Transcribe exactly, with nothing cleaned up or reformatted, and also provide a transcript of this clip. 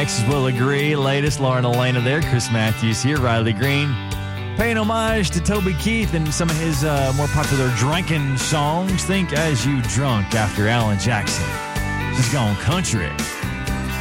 X's will agree. Latest, Lauren Elena there. Chris Matthews here. Riley Green. Paying homage to Toby Keith and some of his uh, more popular drinking songs. Think As You Drunk after Alan Jackson. Just going country.